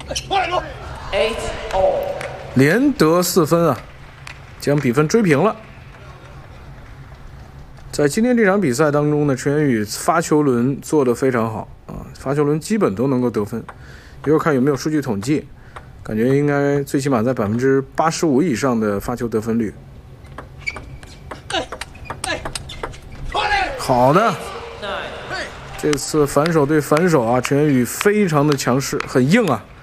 连得4分啊，将比分追平了。在今天这场比赛当中呢，陈元宇发球轮做得非常好啊，发球轮基本都能够得分。一会儿看有没有数据统计，感觉应该最起码在85%以上的发球得分率。好的，这次反手对反手啊，陈元宇非常的强势，很硬啊。